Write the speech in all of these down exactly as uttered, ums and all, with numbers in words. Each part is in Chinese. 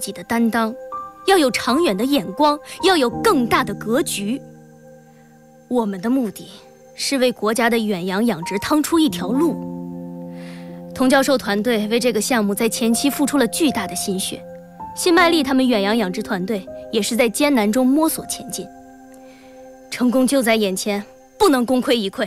己的担当，要有长远的眼光，要有更大的格局。我们的目的是为国家的远洋养殖趟出一条路。童教授团队为这个项目在前期付出了巨大的心血，新麦利他们远洋养殖团队也是在艰难中摸索前进。成功就在眼前，不能功亏一篑。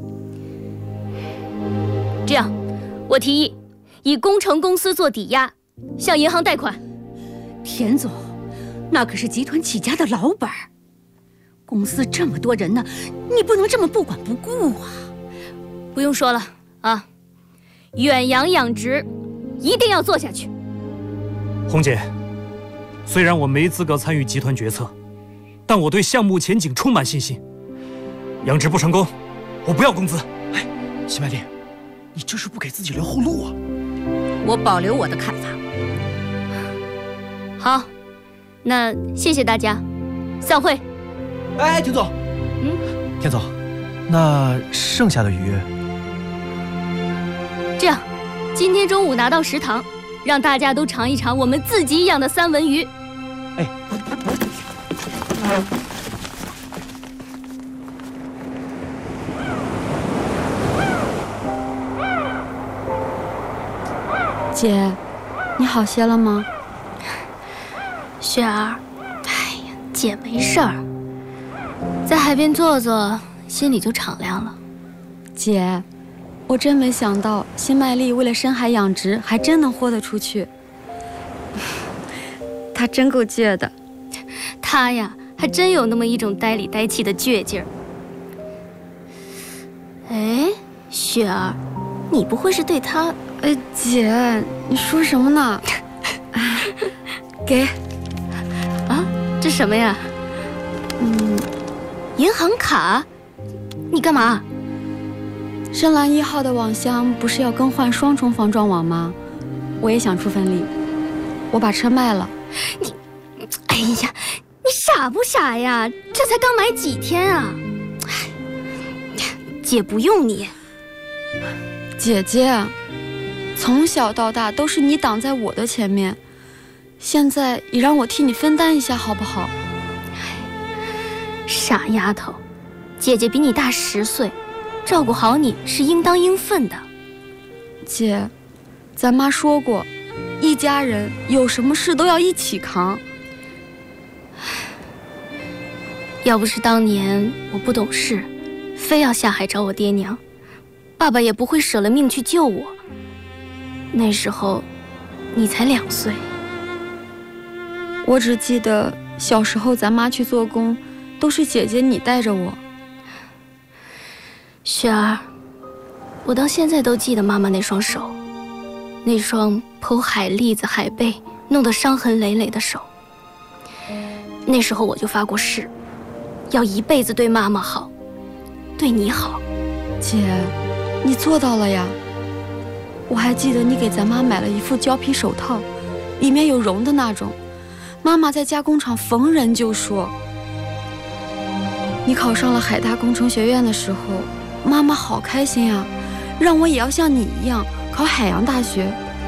这样，我提议以工程公司做抵押，向银行贷款。 田总，那可是集团起家的老板，公司这么多人呢，你不能这么不管不顾啊！ 不用说了啊，远洋养殖一定要做下去。 红姐，虽然我没资格参与集团决策，但我对项目前景充满信心。养殖不成功，我不要工资。 哎，辛麦丽，你这是不给自己留后路啊！ 我保留我的看法。 好，那谢谢大家，散会。 哎，田总， 嗯， 田总，那剩下的鱼， 这样，今天中午拿到食堂，让大家都尝一尝我们自己养的三文鱼。 哎。 姐，你好些了吗？ 雪儿，哎呀，姐没事儿，在海边坐坐，心里就敞亮了。 姐，我真没想到新麦利为了深海养殖，还真能豁得出去。她真够倔的。 她呀，还真有那么一种呆里呆气的倔劲儿。哎，雪儿，你不会是对她…… 哎，姐，你说什么呢？给。 啊，这什么呀？嗯，银行卡。你干嘛？ 深蓝一号的网箱不是要更换双重防撞网吗？我也想出份力，我把车卖了。 你，哎呀，你傻不傻呀？这才刚买几天啊！哎，姐不用你。 姐姐。从小到大都是你挡在我的前面，现在也让我替你分担一下好不好？ 傻丫头，姐姐比你大十岁，照顾好你是应当应分的。 姐，咱妈说过，一家人有什么事都要一起扛。 要不是当年我不懂事，非要下海找我爹娘，爸爸也不会舍了命去救我。那时候，你才两岁。 我只记得小时候咱妈去做工，都是姐姐你带着我。 雪儿，我到现在都记得妈妈那双手，那双剖海蛎子、海贝弄得伤痕累累的手。那时候我就发过誓，要一辈子对妈妈好，对你好。 姐，你做到了呀。我还记得你给咱妈买了一副胶皮手套，里面有绒的那种。妈妈在加工厂逢人就说。你考上了海大工程学院的时候，妈妈好开心啊，让我也要像你一样考海洋大学。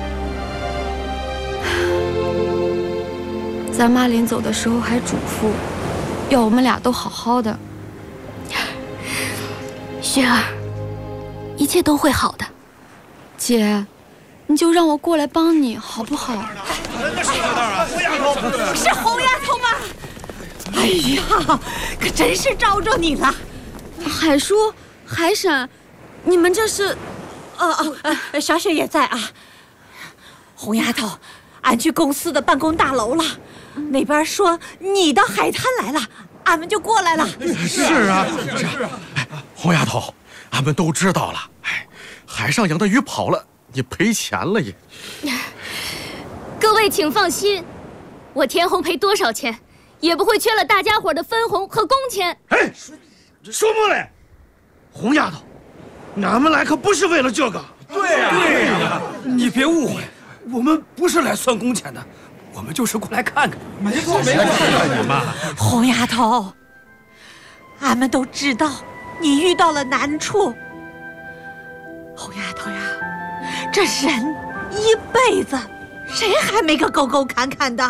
咱妈临走的时候还嘱咐，要我们俩都好好的。 雪儿，一切都会好的。 姐，你就让我过来帮你好不好？ 是红丫头吗？哎呀，可真是招着你了。 海叔、海婶，你们这是…… 哦哦，小雪也在啊。红丫头，俺去公司的办公大楼了，那边说你到海滩来了，俺们就过来了。 是啊，是啊。哎，红丫头，俺们都知道了。哎。海上养的鱼跑了，你赔钱了也。 各位请放心，我田红赔多少钱，也不会缺了大家伙的分红和工钱。 哎，说么嘞？红丫头，俺们来可不是为了这个。 对呀、啊，对呀、啊，你别误会，我们不是来算工钱的，我们就是过来看看。 没错，没错，看看你嘛。 红丫头，俺们都知道你遇到了难处。红丫头呀，这人一辈子，谁还没个沟沟坎坎的？